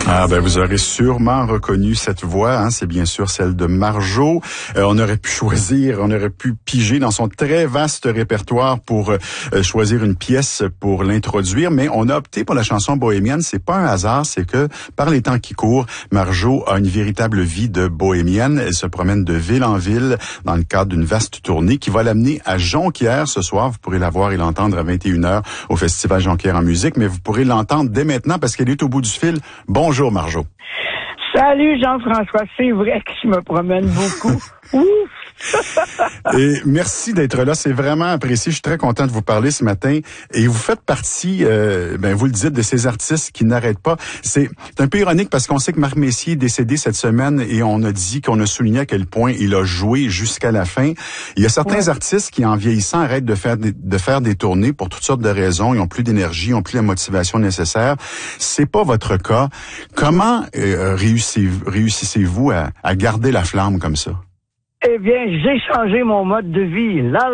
Ah ben vous aurez sûrement reconnu cette voix, hein, c'est bien sûr celle de Marjo. On aurait pu piger dans son très vaste répertoire pour choisir une pièce pour l'introduire, mais on a opté pour la chanson bohémienne. C'est pas un hasard, c'est que par les temps qui courent, Marjo a une véritable vie de bohémienne. Elle se promène de ville en ville dans le cadre d'une vaste tournée qui va l'amener à Jonquière ce soir. Vous pourrez la voir et l'entendre à 21h au Festival Jonquière en musique, mais vous pourrez l'entendre dès maintenant parce qu'elle est au bout du fil. Bonjour Marjo. Salut Jean-François, c'est vrai que je me promène beaucoup. Ouf! Et merci d'être là, c'est vraiment apprécié. Je suis très content de vous parler ce matin. Et vous faites partie, vous le dites, de ces artistes qui n'arrêtent pas. C'est un peu ironique parce qu'on sait que Marc Messier est décédé cette semaine et on a souligné à quel point il a joué jusqu'à la fin. Il y a certains artistes qui, en vieillissant, arrêtent de faire des tournées pour toutes sortes de raisons. Ils ont plus d'énergie, ils ont plus la motivation nécessaire. C'est pas votre cas. Comment réussissez-vous à garder la flamme comme ça? Eh bien, j'ai changé mon mode de vie. La.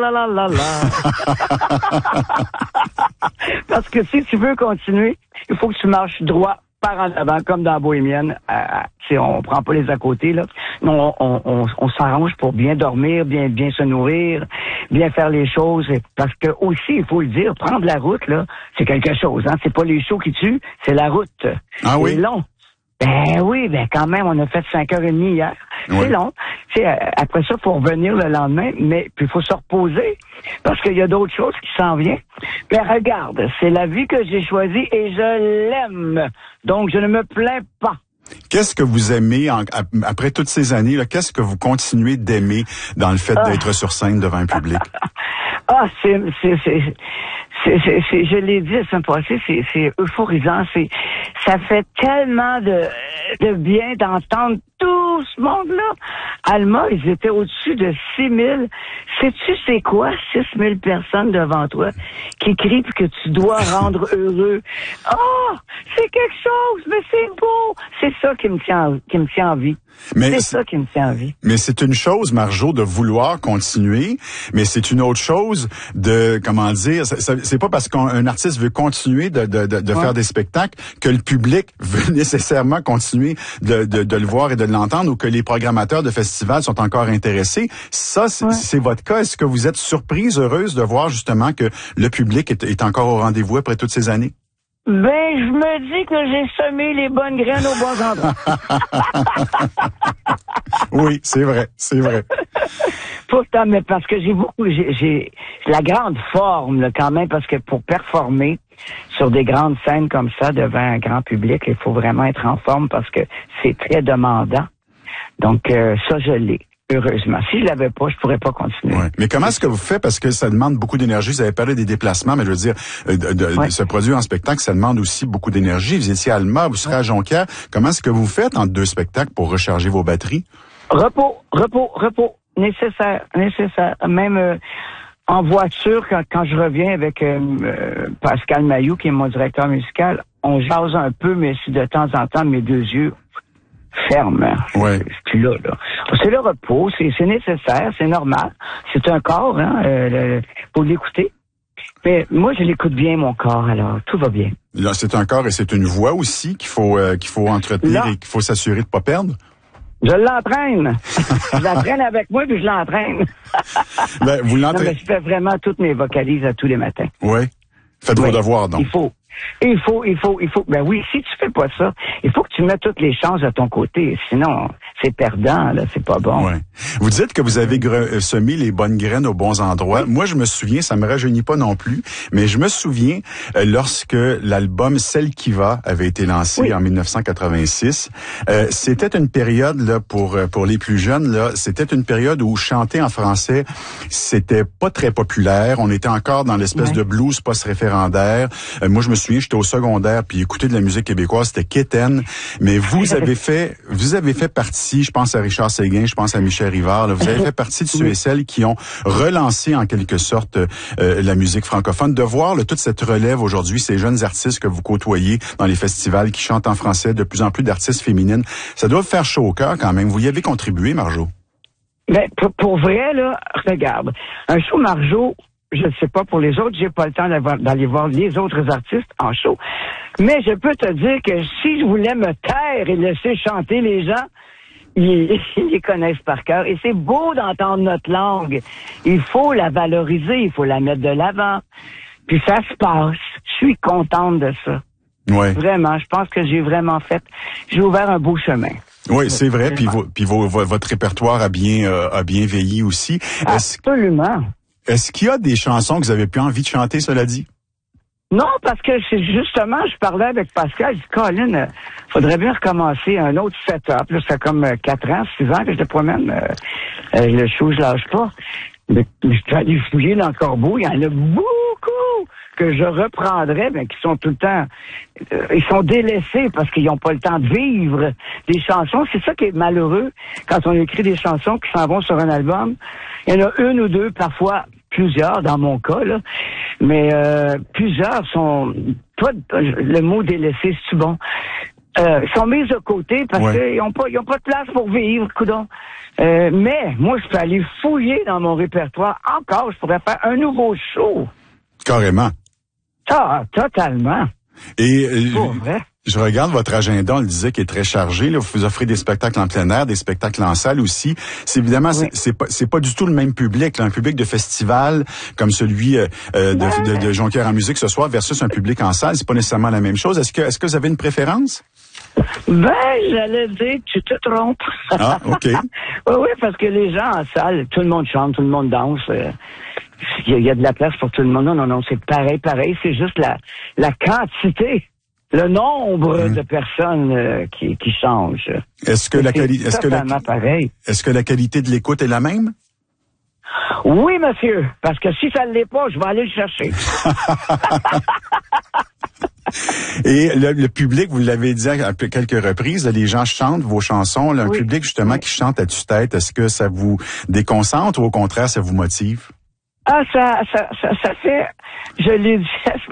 Parce que si tu veux continuer, il faut que tu marches droit par en avant, comme dans la Bohémienne. On prend pas les à côté, là. Non, on s'arrange pour bien dormir, bien se nourrir, bien faire les choses. Parce que aussi, il faut le dire, prendre la route, là, c'est quelque chose, hein. C'est pas les shows qui tuent, c'est la route. Ah oui? C'est long. Ben oui, quand même, on a fait 5h30 hier. Oui. C'est long. Après ça, il faut revenir le lendemain, mais puis il faut se reposer parce qu'il y a d'autres choses qui s'en viennent. Mais regarde, c'est la vie que j'ai choisie et je l'aime. Donc, je ne me plains pas. Qu'est-ce que vous aimez après toutes ces années là? Qu'est-ce que vous continuez d'aimer dans le fait d'être sur scène devant un public? Je l'ai dit la semaine passée, c'est euphorisant. Ça fait tellement de bien d'entendre tout ce monde-là. Alma, ils étaient au-dessus de 6000. Sais-tu c'est quoi 6000 personnes devant toi qui crient que tu dois rendre heureux? Oh, c'est quelque chose, mais c'est beau. C'est ça qui me tient en vie. C'est ça qui me tient en vie. Mais c'est une chose, Marjo, de vouloir continuer, mais c'est une autre chose de, comment dire, c'est pas parce qu'un artiste veut continuer de faire des spectacles que le public veut nécessairement continuer de le voir et de l'entendre ou que les programmateurs de festivals sont encore intéressés. Ça, c'est votre cas. Est-ce que vous êtes surprise, heureuse de voir justement que le public est encore au rendez-vous après toutes ces années? Ben, je me dis que j'ai semé les bonnes graines aux bons endroits. Oui, c'est vrai. Pourtant, mais parce que j'ai la grande forme, là, quand même, parce que pour performer sur des grandes scènes comme ça devant un grand public, il faut vraiment être en forme parce que c'est très demandant. Donc, ça, je l'ai. Heureusement. Si je l'avais pas, je pourrais pas continuer. Ouais. Mais comment est-ce que vous faites? Parce que ça demande beaucoup d'énergie. Vous avez parlé des déplacements, mais je veux dire, de se produire en spectacle, ça demande aussi beaucoup d'énergie. Vous étiez à Alma, vous serez à Jonquière. Comment est-ce que vous faites entre deux spectacles pour recharger vos batteries? Repos. Nécessaire. Même en voiture, quand je reviens avec Pascal Mailloux, qui est mon directeur musical, on jase un peu, mais si de temps en temps, mes deux yeux ferme. Ouais. C'est là. C'est le repos, c'est nécessaire, c'est normal. C'est un corps, pour l'écouter. Mais moi, je l'écoute bien, mon corps, alors tout va bien. Là, c'est un corps et c'est une voix aussi qu'il faut entretenir et qu'il faut s'assurer de pas perdre. Je l'entraîne. Je l'entraîne avec moi, puis je l'entraîne. Ben, vous l'entraînez. Non, mais je fais vraiment toutes mes vocalises à tous les matins. Oui. Faites vos devoirs, donc. Il faut. Ben oui, si tu fais pas ça, il faut que tu mettes toutes les chances de ton côté. Sinon, c'est perdant, là, c'est pas bon. Ouais. Vous dites que vous avez semé les bonnes graines aux bons endroits. Moi, je me souviens, ça me rajeunit pas non plus, mais je me souviens lorsque l'album Celle qui va avait été lancé en 1986. C'était une période là pour les plus jeunes là, c'était une période où chanter en français, c'était pas très populaire. On était encore dans l'espèce de blues post-référendaire. Moi, je me souviens, j'étais au secondaire, puis écouter de la musique québécoise, c'était quétaine. Mais vous avez fait partie, je pense à Richard Séguin, je pense à Michel Rivard, là, vous avez fait partie de ceux et celles qui ont relancé en quelque sorte la musique francophone. De voir là, toute cette relève aujourd'hui, ces jeunes artistes que vous côtoyez dans les festivals qui chantent en français, de plus en plus d'artistes féminines, ça doit vous faire chaud au cœur quand même. Vous y avez contribué, Marjo? Mais pour vrai, là, regarde, un show Marjo, je ne sais pas pour les autres, j'ai pas le temps d'aller voir les autres artistes en show. Mais je peux te dire que si je voulais me taire et laisser chanter les gens, ils les connaissent par cœur. Et c'est beau d'entendre notre langue. Il faut la valoriser, il faut la mettre de l'avant. Puis ça se passe. Je suis contente de ça. Ouais. Vraiment, je pense que j'ai ouvert un beau chemin. Oui, c'est vrai. Puis votre répertoire a bien vieilli aussi. Absolument. Est-ce qu'il y a des chansons que vous avez plus envie de chanter, cela dit? Non, parce que c'est justement, je parlais avec Pascal, je dis, Colin, faudrait bien recommencer un autre setup. Là, ça fait comme 4 ans, 6 ans que je te promène. Le show, je lâche pas. Mais je suis allé fouiller dans le corbeau, il y en a beaucoup que je reprendrais, mais qui sont tout le temps, ils sont délaissés parce qu'ils n'ont pas le temps de vivre des chansons. C'est ça qui est malheureux quand on écrit des chansons qui s'en vont sur un album. Il y en a une ou deux, parfois plusieurs, dans mon cas, là. Mais plusieurs sont, toi, le mot délaissé, c'est bon. Sont mis de côté parce qu'ils n'ont pas de place pour vivre, coudonc. Mais moi, je peux aller fouiller dans mon répertoire encore. Je pourrais faire un nouveau show. Carrément. Ah, totalement. Et vrai. Je regarde votre agenda, on le disait, qui est très chargé. Là, vous offrez des spectacles en plein air, des spectacles en salle aussi. C'est évidemment, c'est pas du tout le même public. Là. Un public de festival comme celui de Jonquière en musique ce soir versus un public en salle, c'est pas nécessairement la même chose. Est-ce que vous avez une préférence? Ben, j'allais dire, tu te trompes. Ah, OK. Oui, parce que les gens en salle, tout le monde chante, tout le monde danse. Il y a de la place pour tout le monde. Non, c'est pareil. C'est juste la quantité, le nombre de personnes qui changent. Est-ce que est-ce que la qualité de l'écoute est la même? Oui, monsieur. Parce que si ça ne l'est pas, je vais aller le chercher. Et le public, vous l'avez dit à quelques reprises, là, les gens chantent vos chansons. Là, un public justement qui chante à tue-tête, est-ce que ça vous déconcentre ou au contraire ça vous motive? Ah, ça fait, je l'ai dit